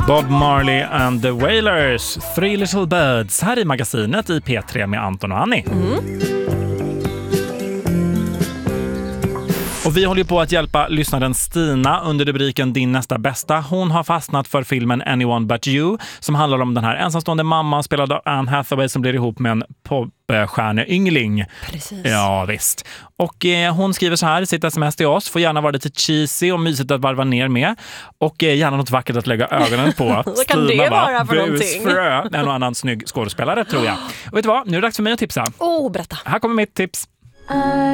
Bob Marley and the Wailers, Three Little Birds, här i magasinet i P3 med Anton och Annie. Och vi håller ju på att hjälpa lyssnaren Stina under rubriken Din nästa bästa. Hon har fastnat för filmen Anyone But You som handlar om den här ensamstående mamman spelad av Anne Hathaway som blir ihop med en popstjärneyngling. Precis. Ja, visst. Och hon skriver så här i sitt sms till oss. Får gärna vara lite cheesy och mysigt att varva ner med. Och gärna något vackert att lägga ögonen på. Så kan det vara för någonting. Frö, en och annan snygg skådespelare tror jag. Och vet du vad? Nu är det dags för mig att tipsa. Berätta. Här kommer mitt tips.